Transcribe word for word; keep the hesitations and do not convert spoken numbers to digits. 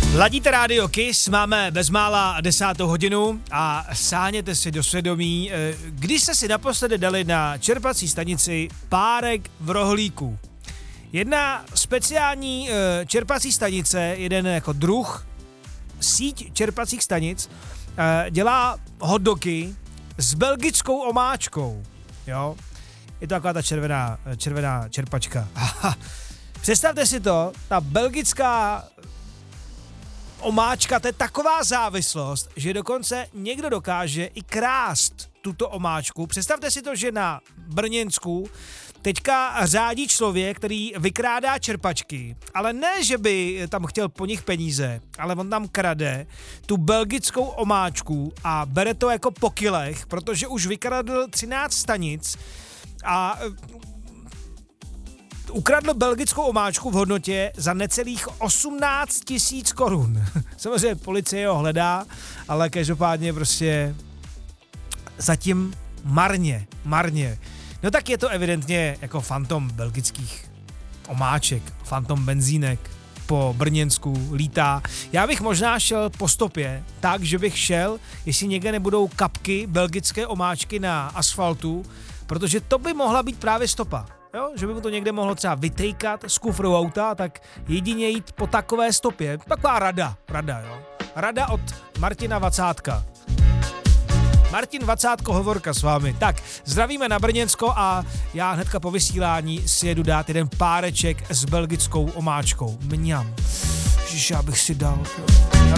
Ladíte rádio Kiss, máme bezmála desátou hodinu a sáhněte si do svědomí, kdy jste si naposledy dali na čerpací stanici párek v rohlíku. Jedna speciální čerpací stanice, jeden jako druh, síť čerpacích stanic, dělá hotdogy s belgickou omáčkou, jo. Je to taková ta červená, červená čerpačka. Představte si to, ta belgická omáčka, to je taková závislost, že dokonce někdo dokáže i krást tuto omáčku. Představte si to, že na Brněnsku teďka řádí člověk, který vykrádá čerpačky, ale ne, že by tam chtěl po nich peníze, ale on tam krade tu belgickou omáčku a bere to jako po kilech, protože už vykradl třináct stanic a ukradl belgickou omáčku v hodnotě za necelých osmnáct tisíc korun. Samozřejmě policie ho hledá, ale každopádně prostě zatím marně, marně. No tak je to evidentně jako fantom belgických omáček, fantom benzínek po Brněnsku lítá. Já bych možná šel po stopě tak, že bych šel, jestli někde nebudou kapky belgické omáčky na asfaltu, protože to by mohla být právě stopa. Jo, že by mu to někde mohlo třeba vytejkat z kufru auta, tak jedině jít po takové stopě. Taková rada, rada, jo. Rada od Martina Vacátka. Martin Vacátko, hovorka s vámi. Tak, zdravíme na Brněnsko a já hnedka po vysílání si jedu dát jeden páreček s belgickou omáčkou. Mňam. Ježiš, já bych si dal.